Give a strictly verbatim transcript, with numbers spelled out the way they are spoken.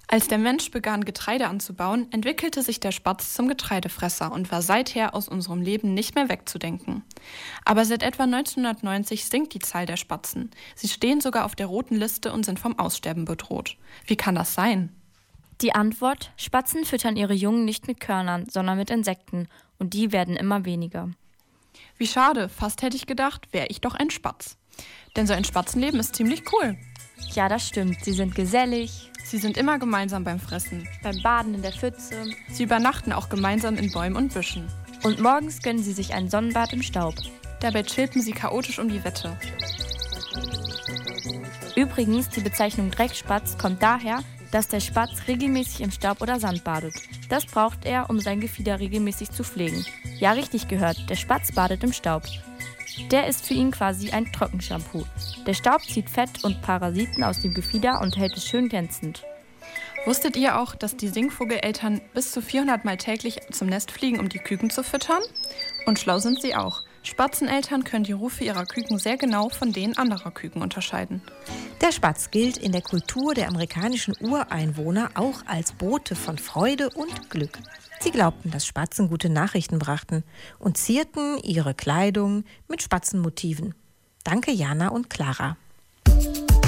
Als der Mensch begann, Getreide anzubauen, entwickelte sich der Spatz zum Getreidefresser und war seither aus unserem Leben nicht mehr wegzudenken. Aber seit etwa neunzehnhundertneunzig sinkt die Zahl der Spatzen. Sie stehen sogar auf der roten Liste und sind vom Aussterben bedroht. Wie kann das sein? Die Antwort: Spatzen füttern ihre Jungen nicht mit Körnern, sondern mit Insekten. Und die werden immer weniger. Wie schade, fast hätte ich gedacht, wäre ich doch ein Spatz. Denn so ein Spatzenleben ist ziemlich cool. Ja, das stimmt. Sie sind gesellig. Sie sind immer gemeinsam beim Fressen. Beim Baden in der Pfütze. Sie übernachten auch gemeinsam in Bäumen und Büschen. Und morgens gönnen sie sich ein Sonnenbad im Staub. Dabei chillten sie chaotisch um die Wette. Übrigens, die Bezeichnung Dreckspatz kommt daher, dass der Spatz regelmäßig im Staub oder Sand badet. Das braucht er, um sein Gefieder regelmäßig zu pflegen. Ja, richtig gehört, der Spatz badet im Staub. Der ist für ihn quasi ein Trockenshampoo. Der Staub zieht Fett und Parasiten aus dem Gefieder und hält es schön glänzend. Wusstet ihr auch, dass die Singvogeleltern bis zu vierhundert Mal täglich zum Nest fliegen, um die Küken zu füttern? Und schlau sind sie auch. Spatzeneltern können die Rufe ihrer Küken sehr genau von denen anderer Küken unterscheiden. Der Spatz gilt in der Kultur der amerikanischen Ureinwohner auch als Bote von Freude und Glück. Sie glaubten, dass Spatzen gute Nachrichten brachten und zierten ihre Kleidung mit Spatzenmotiven. Danke, Jana und Clara.